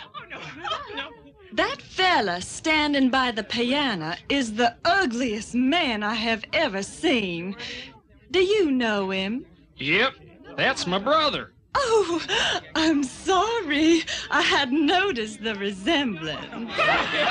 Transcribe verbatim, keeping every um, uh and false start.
That fella standing by the piano is the ugliest man I have ever seen. Do you know him? Yep, that's my brother. Oh, I'm sorry. I hadn't noticed the resemblance.